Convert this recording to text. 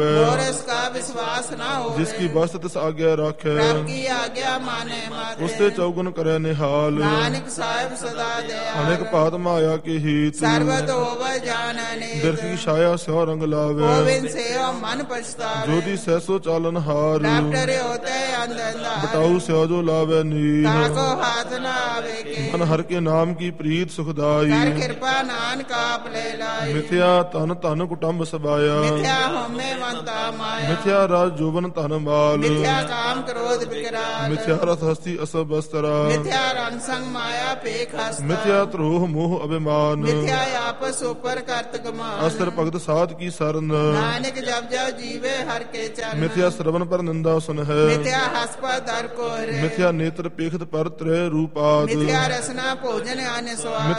और इसका विश्वास न हो, जिसकी बस्त तिस आज्ञा राखे, प्रभु की आज्ञा माने मत, उसते चौगुन करे निहाल। नानक साहिब सदा दयाल, अनेक पात माया की हीत, सर्वत होवै जानने, दर्श की छाया स्यों रंग लावे, गोविंद से मन पछतावे, ज्योति सहसो चालन हार, डॉक्टर होते अंधंधा, बटाऊ स्यो जो लावे नीर, ताको हाथ न आवे के, मन हर के नाम की प्रीत सुखदाई, कर कृपा नानक आप ले लाई, मिथ्या तन तन कुटुंब सबाया, मिथ्या होमे वंता माया, मिथ्या राज जोबन तन बाल, मिथ्या काम क्रोध विकराल, मिथ्या रथ हस्ती असब बस्तरा, मिथ्या रंग संग माया पेख हस्ता, मिथ्या द्रोह मोह अभिमान, मिथ्या आपस ऊपर करत गमान, अस्त्र भगत साध की शरण, नानक जब जब जीवे हर के चरण, मिथ्या श्रवण पर निंदा सुन है, मिथ्या हस पर दर को रे, मिथ्या नेत्र पेखत पर त्रय रूपाद, मिथ्या रसना भोजन आने स्वाद,